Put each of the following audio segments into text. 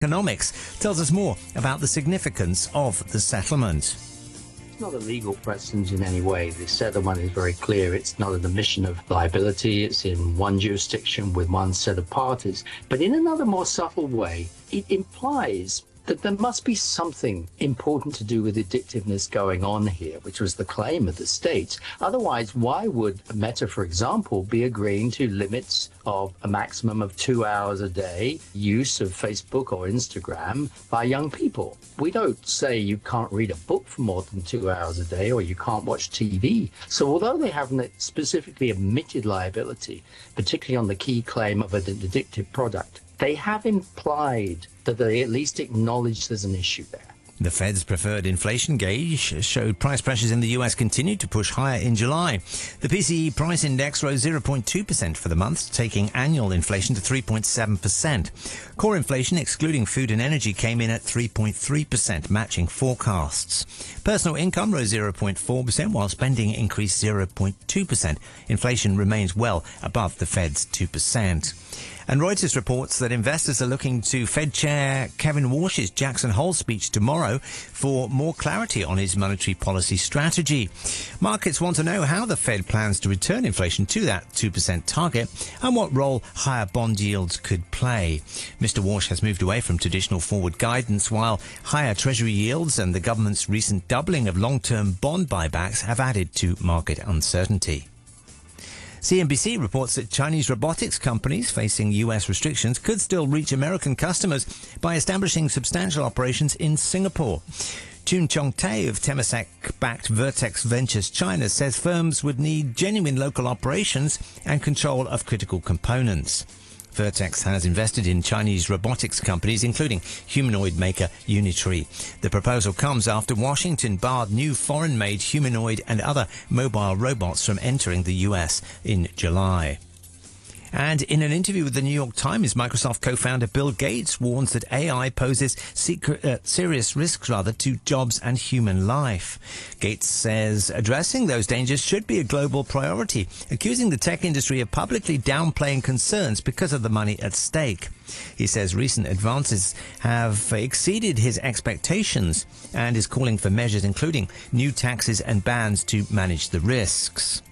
Economics tells us more about the significance of the settlement. It's not a legal precedent in any way. The settlement is very clear. It's not an admission of liability. It's in one jurisdiction with one set of parties. But in another more subtle way, it implies that there must be something important to do with addictiveness going on here, which was the claim of the states. Otherwise, why would Meta, for example, be agreeing to limits of a maximum of 2 hours a day use of Facebook or Instagram by young people? We don't say you can't read a book for more than 2 hours a day or you can't watch TV. So although they haven't specifically admitted liability, particularly on the key claim of an addictive product, they have implied that they at least acknowledge there's an issue there. The Fed's preferred inflation gauge showed price pressures in the US continued to push higher in July. The PCE price index rose 0.2% for the month, taking annual inflation to 3.7%. Core inflation, excluding food and energy, came in at 3.3%, matching forecasts. Personal income rose 0.4%, while spending increased 0.2%. Inflation remains well above the Fed's 2%. And Reuters reports that investors are looking to Fed Chair Kevin Warsh's Jackson Hole speech tomorrow for more clarity on his monetary policy strategy. Markets want to know how the Fed plans to return inflation to that 2% target and what role higher bond yields could play. Mr. Warsh has moved away from traditional forward guidance, while higher Treasury yields and the government's recent doubling of long-term bond buybacks have added to market uncertainty. CNBC reports that Chinese robotics companies facing US restrictions could still reach American customers by establishing substantial operations in Singapore. Jun Chong-tae of Temasek-backed Vertex Ventures China says firms would need genuine local operations and control of critical components. Vertex has invested in Chinese robotics companies, including humanoid maker Unitree. The proposal comes after Washington barred new foreign-made humanoid and other mobile robots from entering the U.S. in July. And in an interview with the New York Times, Microsoft co-founder Bill Gates warns that AI poses serious risks to jobs and human life. Gates says addressing those dangers should be a global priority, accusing the tech industry of publicly downplaying concerns because of the money at stake. He says recent advances have exceeded his expectations and is calling for measures including new taxes and bans to manage the risks.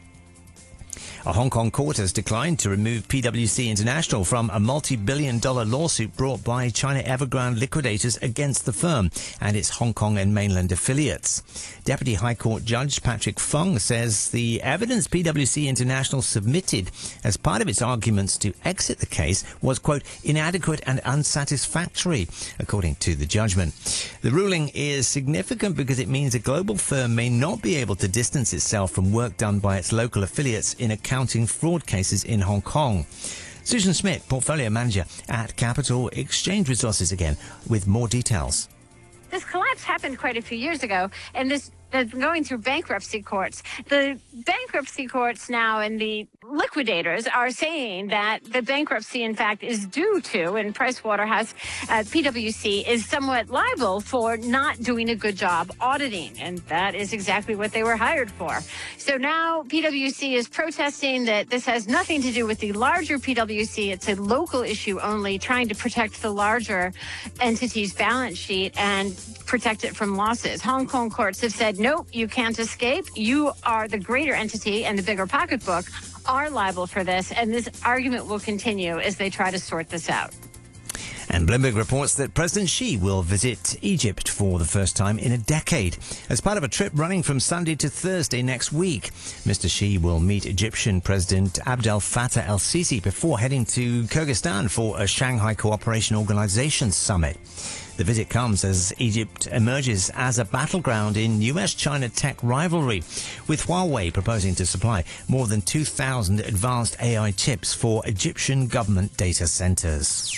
A Hong Kong court has declined to remove PwC International from a multi-billion-dollar lawsuit brought by China Evergrande liquidators against the firm and its Hong Kong and mainland affiliates. Deputy High Court Judge Patrick Fung says the evidence PwC International submitted as part of its arguments to exit the case was, quote, inadequate and unsatisfactory, according to the judgment. The ruling is significant because it means a global firm may not be able to distance itself from work done by its local affiliates in accounting fraud cases in Hong Kong. Susan Smith, portfolio manager at Capital Exchange Resources, again with more details. This collapse happened quite a few years ago, and this going through bankruptcy courts. The bankruptcy courts now and the liquidators are saying that the bankruptcy, in fact, is due to, and Pricewaterhouse, PwC, is somewhat liable for not doing a good job auditing. And that is exactly what they were hired for. So now PwC is protesting that this has nothing to do with the larger PwC. It's a local issue only, trying to protect the larger entity's balance sheet and protect it from losses. Hong Kong courts have said, nope, you can't escape. You are the greater entity and the bigger pocketbook are liable for this. And this argument will continue as they try to sort this out. And Bloomberg reports that President Xi will visit Egypt for the first time in a decade as part of a trip running from Sunday to Thursday next week. Mr. Xi will meet Egyptian President Abdel Fattah el-Sisi before heading to Kyrgyzstan for a Shanghai Cooperation Organization summit. The visit comes as Egypt emerges as a battleground in US-China tech rivalry, with Huawei proposing to supply more than 2,000 advanced AI chips for Egyptian government data centers.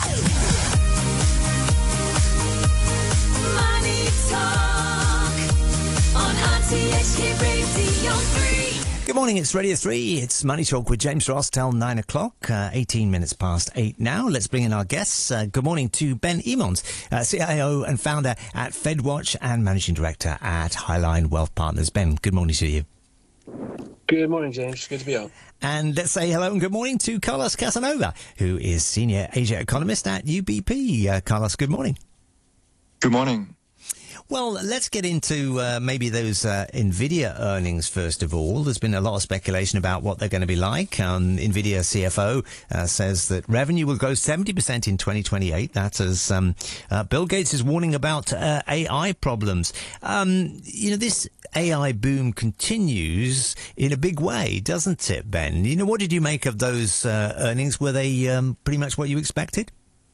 Money Talk on RTHK Radio 3. Good morning, it's Radio 3. It's Money Talk with James Ross till 9 o'clock, 18 minutes past 8 now. Let's bring in our guests. Good morning to Ben Emons, CIO and founder at FedWatch and Managing Director at Highline Wealth Partners. Ben, good morning to you. Good morning, James. Good to be on. And let's say hello and good morning to Carlos Casanova, who is Senior Asia Economist at UBP. Carlos, good morning. Good morning. Well, let's get into maybe those NVIDIA earnings first of all. There's been a lot of speculation about what they're going to be like. NVIDIA CFO says that revenue will grow 70% in 2028. That's as Bill Gates is warning about AI problems. This AI boom continues in a big way, doesn't it, Ben? What did you make of those earnings? Were they pretty much what you expected?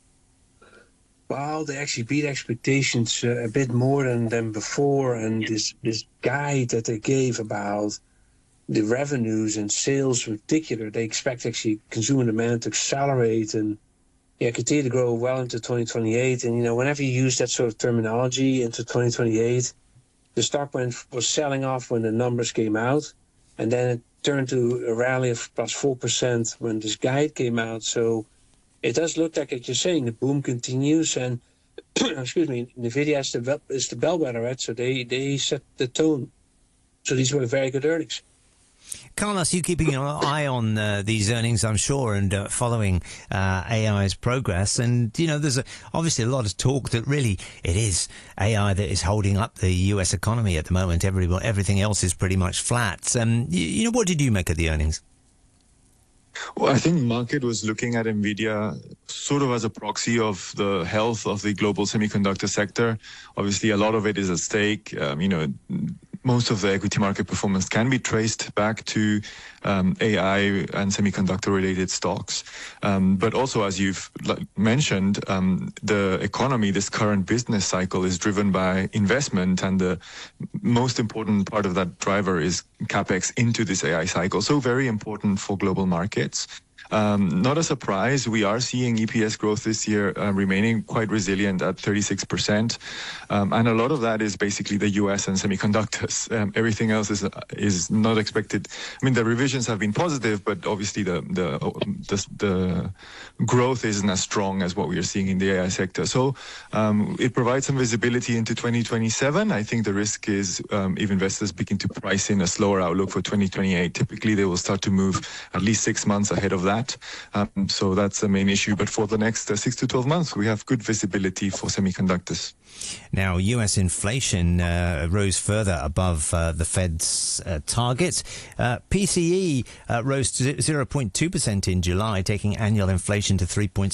Well, they actually beat expectations a bit more than before. And this guide that they gave about the revenues and sales in particular, they expect actually consumer demand to accelerate and continue to grow well into 2028. And, whenever you use that sort of terminology into 2028, the stock was selling off when the numbers came out. And then it turned to a rally of plus 4% when this guide came out. So it does look like you're saying the boom continues, and excuse me, NVIDIA is the bellwether, right? So they set the tone. So these were very good earnings. Carlos, you keeping an eye on these earnings, I'm sure, and following AI's progress. And, there's obviously a lot of talk that really it is AI that is holding up the US economy at the moment. Everything else is pretty much flat. What did you make of the earnings? Well, I think the market was looking at NVIDIA sort of as a proxy of the health of the global semiconductor sector. Obviously, a lot of it is at stake. Most of the equity market performance can be traced back to AI and semiconductor-related stocks. But also, as you've mentioned, the economy, this current business cycle, is driven by investment, and the most important part of that driver is CapEx into this AI cycle. So very important for global markets. Not a surprise, we are seeing EPS growth this year remaining quite resilient at 36%. And a lot of that is basically the US and semiconductors. Everything else is not expected. I mean, the revisions have been positive, but obviously the growth isn't as strong as what we are seeing in the AI sector. So it provides some visibility into 2027. I think the risk is if investors begin to price in a slower outlook for 2028, typically they will start to move at least 6 months ahead of that. So that's the main issue. But for the next 6 to 12 months, we have good visibility for semiconductors. Now, US inflation rose further above the Fed's target. PCE rose to 0.2% in July, taking annual inflation to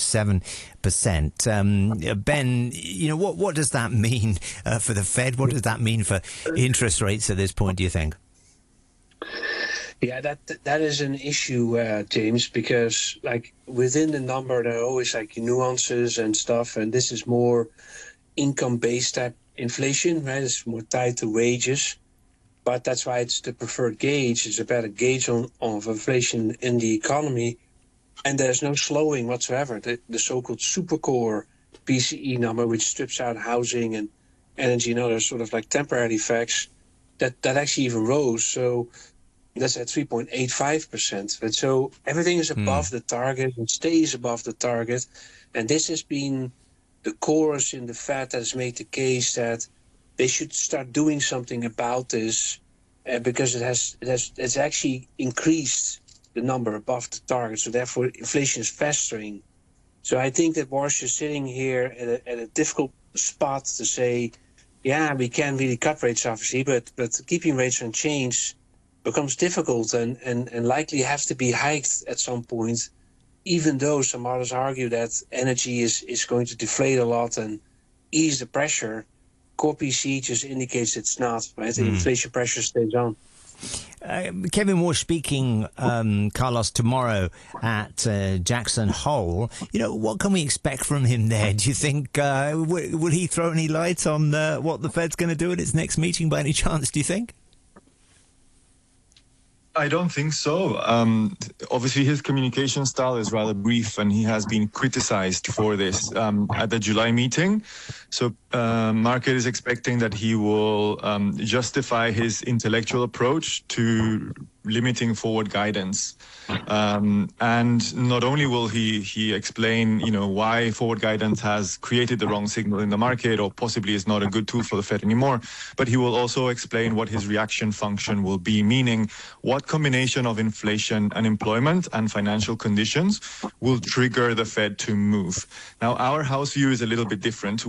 3.7%. Ben, what does that mean for the Fed? What does that mean for interest rates at this point, do you think? Yeah, that is an issue, James, because within the number there are always nuances and stuff, and this is more income-based type inflation, right? It's more tied to wages, but that's why it's the preferred gauge. It's a better gauge of inflation in the economy, and there's no slowing whatsoever. The so-called supercore PCE number, which strips out housing and energy and other sort of temporary effects, that actually even rose. So that's at 3.85%. And so everything is above the target and stays above the target. And this has been the chorus in the Fed that has made the case that they should start doing something about this because it's actually increased the number above the target. So therefore, inflation is festering. So I think that Washington is sitting here at a difficult spot to say, yeah, we can really cut rates, obviously, but keeping rates unchanged becomes difficult and likely has to be hiked at some point, even though some others argue that energy is going to deflate a lot and ease the pressure. Core PCE just indicates it's not, right? The inflation pressure stays on. Kevin Walsh speaking, Carlos, tomorrow at Jackson Hole. What can we expect from him there? Do you think, will he throw any light on what the Fed's going to do at its next meeting by any chance, do you think? I don't think so. Obviously, his communication style is rather brief, and he has been criticized for this at the July meeting. So market is expecting that he will justify his intellectual approach to limiting forward guidance. And not only will he explain, why forward guidance has created the wrong signal in the market or possibly is not a good tool for the Fed anymore, but he will also explain what his reaction function will be, meaning what combination of inflation, unemployment, and financial conditions will trigger the Fed to move. Now, our house view is a little bit different.